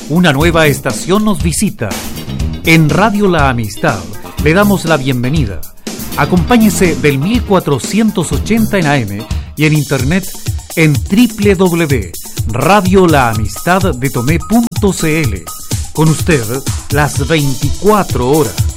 Una nueva estación nos visita. En Radio La Amistad le damos la bienvenida. Acompáñese del 1480 en AM y en internet en www.radiolaamistaddetome.cl. Con usted las 24 horas.